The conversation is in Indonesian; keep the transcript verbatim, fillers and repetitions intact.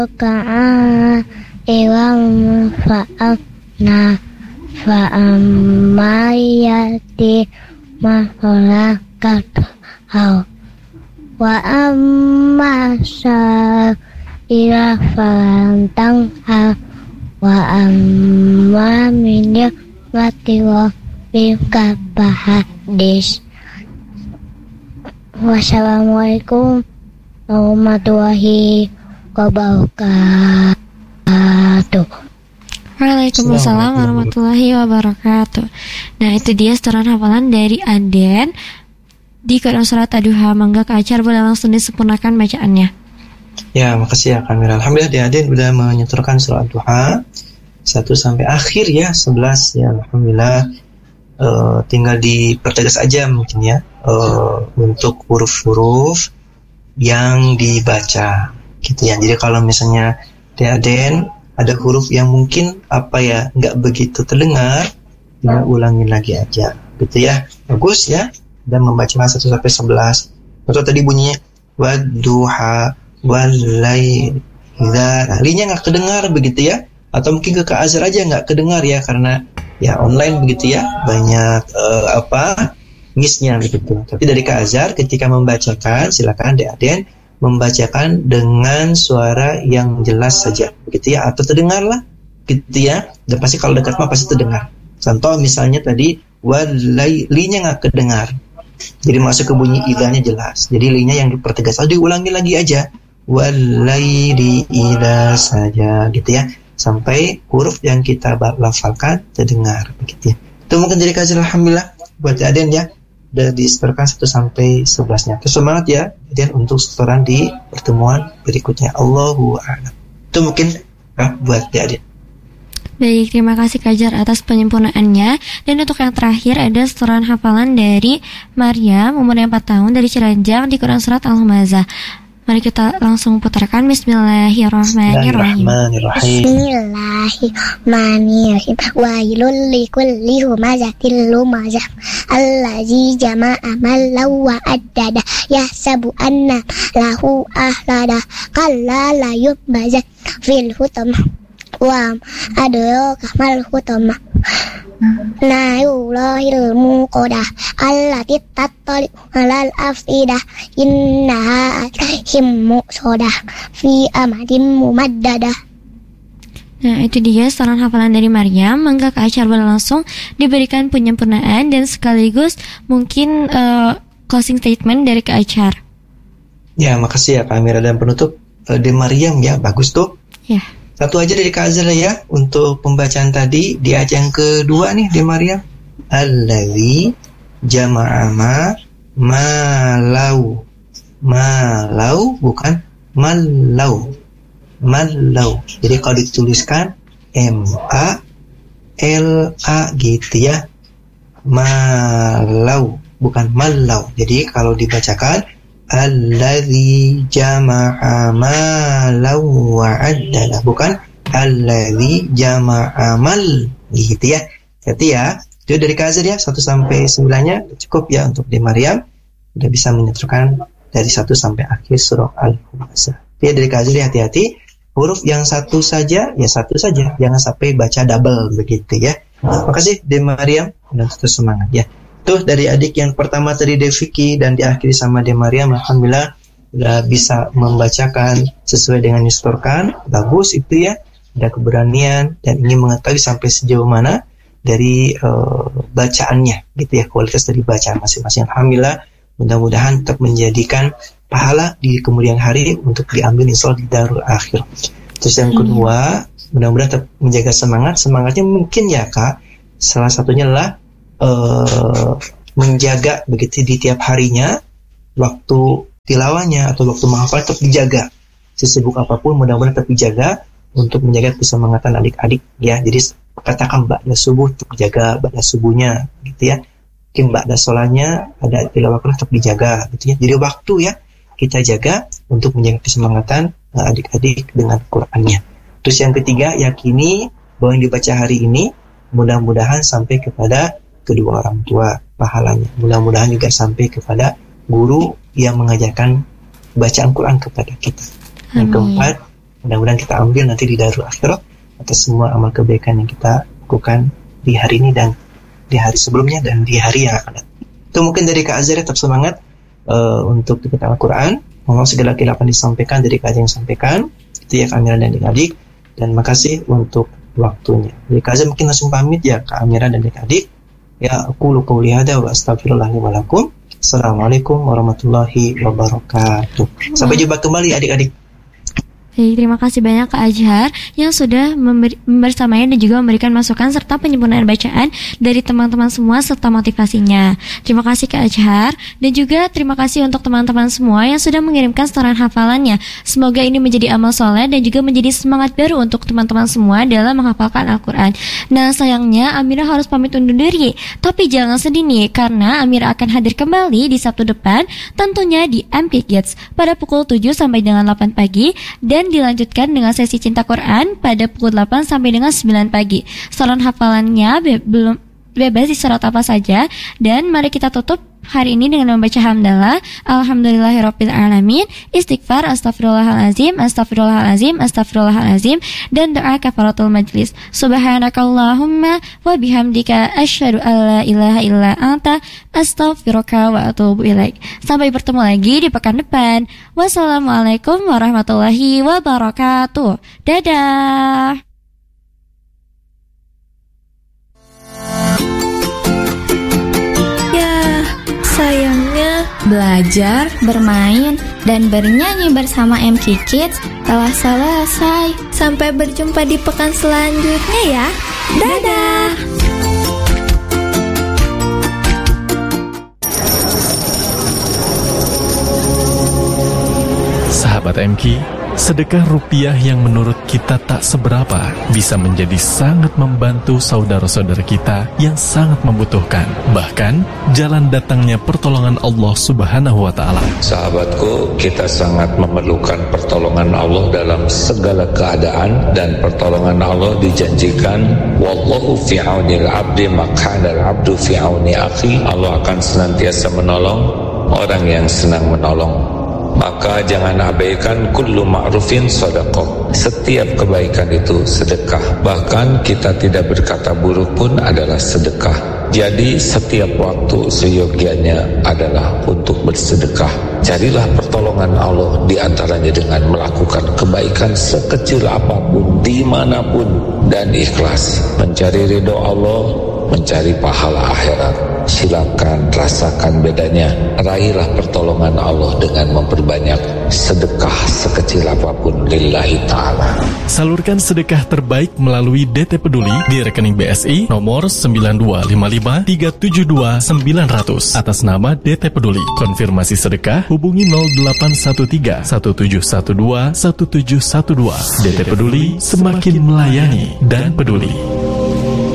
Ka'a Iwam fa'amna fa'amayati maholakat hau wa amma sa'ira fa'antang ha wa amma minyak mati wa bika bahadis. Wassalamualaikum warahmatullahi wabarakatuh. Waalaikumsalam warahmatullahi wabarakatuh. Nah, itu dia setoran hafalan dari Aden di Quran Surat Ad-Duha. Mangga Kak Acar boleh langsung disempurnakan bacaannya. Ya, makasih ya Kamil. Alhamdulillah di Aden sudah menyetorkan Surat Ad-Duha satu sampai akhir ya, sebelas ya. Alhamdulillah. Uh, tinggal dipertegas aja mungkin ya uh, untuk huruf-huruf yang dibaca gitu ya. Jadi kalau misalnya di Aden ada huruf yang mungkin apa ya nggak begitu terdengar, ya ulangin lagi aja gitu ya. Bagus ya, dan membacakan satu sampai sebelas. Contoh tadi bunyinya wadduha walail idza, nah, linya nggak kedengar begitu ya, atau mungkin ke Kak Azhar aja nggak kedengar ya karena ya online begitu ya, banyak uh, apa miss-nya begitu. Tapi dari Kak Azhar ketika membacakan silakan Dek Aden membacakan dengan suara yang jelas saja begitu ya, atau terdengar lah gitu ya. Dan pasti kalau dekat mah pasti terdengar. Contoh misalnya tadi walailinya nggak kedengar, jadi masuk ke bunyi idanya jelas, jadi linya yang dipertegas. Lalu diulangi lagi aja walaili ida saja gitu ya, sampai huruf yang kita lafalkan terdengar begitu ya. Itu mungkin dari kajian. Alhamdulillah buat Aden ya, udah disetorkan satu sampai sebelasnya. Terus semangat ya Aden untuk setoran di pertemuan berikutnya. Allahu a'lam. Itu mungkin ya, buat Aden. Baik, terima kasih Kak Ajar atas penyempurnaannya. Dan untuk yang terakhir ada setoran hafalan dari Maryam, umurnya empat tahun, dari Ciranjang di Quran Surat Al-Humazah. Mari kita langsung putarkan. Bismillahirrahmanirrahim. Bismillahirrahmanirrahim. Wailul likulli humazatil lumazah allazi jama'a mallaw wa addada yahsabu anna lahu ahlada kalla la yubazat fil hutamah wa adraka mal hutamah Na'ullahil muqadah allati tattali alal afidah innaha alaihim muqsadah fi amadin mumaddadah. Nah, itu dia setoran hafalan dari Maryam. Mangga Kak Acar boleh langsung diberikan penyempurnaan dan sekaligus mungkin uh, closing statement dari Kak Acar. Ya, makasih ya Kak Amira, dan penutup uh, di Maryam ya, bagus tuh. Ya. Satu aja dari Kak Azhar ya untuk pembacaan tadi di ayat yang kedua nih di Maryam. Allazi jama'a ma malau. Malau bukan malau. Malau. Jadi kalau dituliskan M A L A gitu ya. Malau bukan malau. Jadi kalau dibacakan Allazi jama'a malau wa addala, bukan allazi jama'a mal gitu ya. Jadi ya, itu dari Kak Azhar ya, satu sampai sembilan-nya cukup ya untuk di Maryam. Udah bisa menyetorkan dari satu sampai akhir surah Al-Humazah. Ya dari Kak Azhar, hati-hati huruf yang satu saja ya satu saja, jangan sampai baca double begitu ya. Makasih di Maryam, dan terus semangat ya. Tuh dari adik yang pertama tadi Deviki dan diakhiri sama De Maryam, alhamdulillah udah bisa membacakan sesuai dengan distorkan. Bagus itu ya, ada keberanian dan ingin mengetahui sampai sejauh mana dari uh, bacaannya gitu ya, kualitas dari bacaan masing-masing. Alhamdulillah, mudah-mudahan tetap menjadikan pahala di kemudian hari untuk diambil insya Allah di darul akhir. Terus yang kedua, mudah-mudahan tetap menjaga semangat. Semangatnya mungkin ya Kak, salah satunya adalah Uh, menjaga begitu di tiap harinya, waktu tilawahnya atau waktu menghafal tetap dijaga. Sesibuk apapun mudah-mudahan tetap dijaga untuk menjaga kesemangatan adik-adik ya. Jadi katakan ba'da subuh tetap dijaga ba'da subuhnya gitu ya. Mungkin ba'da sholahnya ada tilawah tetap dijaga gitu ya. Jadi waktu ya kita jaga untuk menjaga kesemangatan uh, adik-adik dengan Qur'annya. Terus yang ketiga, yakini bahwa yang dibaca hari ini mudah-mudahan sampai kepada kedua orang tua pahalanya. Mudah-mudahan juga sampai kepada guru yang mengajarkan bacaan Quran kepada kita. Amin. Yang keempat, Mudah-mudahan kita ambil nanti di Darul Akhirah atas semua amal kebaikan yang kita lakukan di hari ini dan di hari sebelumnya dan di hari yang akan datang. Itu mungkin dari Kak Azhar, tetap semangat uh, untuk ikutan Al-Quran. Mohon segala kehilapan disampaikan dari Kak Azhar yang sampaikan. Itu ya Kak Amira dan adik-adik. Dan makasih untuk waktunya. Jadi Kak Azhar mungkin langsung pamit ya Kak Amira dan adik-adik. Ya aku lu qouli hadza wa astaghfirullahi wa lakum. Assalamualaikum warahmatullahi wabarakatuh. Sampai jumpa kembali adik-adik. Baik, terima kasih banyak Kak Azhar yang sudah memberi, membersamai dan juga memberikan masukan serta penyempurnaan bacaan dari teman-teman semua serta motivasinya. Terima kasih Kak Azhar dan juga terima kasih untuk teman-teman semua yang sudah mengirimkan setoran hafalannya. Semoga ini menjadi amal soleh dan juga menjadi semangat baru untuk teman-teman semua dalam menghafalkan Al-Quran. Nah sayangnya Amira harus pamit undur diri, tapi jangan sedih nih karena Amira akan hadir kembali di Sabtu depan tentunya di M P Kids pada pukul tujuh sampai dengan delapan pagi dan Dan dilanjutkan dengan sesi Cinta Quran pada pukul delapan sampai dengan sembilan pagi. Setoran hafalannya be- belum bebas disorot apa saja. Dan mari kita tutup hari ini dengan membaca hamdalah, alhamdulillahirabbil alamin, istighfar, astagfirullahalazim, astagfirullahalazim, astagfirullahalazim, dan doa kafaratul majlis. Subhanakallahumma wa bihamdika asyhadu alla ilaha illa anta astaghfiruka wa atubu ilaik. Sampai bertemu lagi di pekan depan. Wassalamualaikum warahmatullahi wabarakatuh. Dadah. Sayangnya, belajar, bermain, dan bernyanyi bersama M C Kids telah selesai. Sampai berjumpa di pekan selanjutnya ya. Dadah! Sahabat M K, sedekah rupiah yang menurut kita tak seberapa bisa menjadi sangat membantu saudara-saudara kita yang sangat membutuhkan. Bahkan, jalan datangnya pertolongan Allah Subhanahu wa Ta'ala. Sahabatku, kita sangat memerlukan pertolongan Allah dalam segala keadaan, dan pertolongan Allah dijanjikan, wallahu fi aunil abdi maq'adal abdu fi auni akhi. Allah akan senantiasa menolong orang yang senang menolong. Maka jangan abaikan kullu ma'rufin sedekah. Setiap kebaikan itu sedekah. Bahkan kita tidak berkata buruk pun adalah sedekah. Jadi setiap waktu seyogianya adalah untuk bersedekah. Carilah pertolongan Allah di antaranya dengan melakukan kebaikan sekecil apapun, dimanapun, dan ikhlas. Mencari ridho Allah, mencari pahala akhirat. Silakan rasakan bedanya. Raihlah pertolongan Allah dengan memperbanyak sedekah sekecil apapun lillahi ta'ala. Salurkan sedekah terbaik melalui D T Peduli di rekening B S I nomor sembilan dua lima lima tiga tujuh dua sembilan nol nol atas nama D T Peduli. Konfirmasi sedekah hubungi nol delapan satu tiga satu tujuh satu dua satu tujuh satu dua. D T Peduli, semakin melayani dan peduli.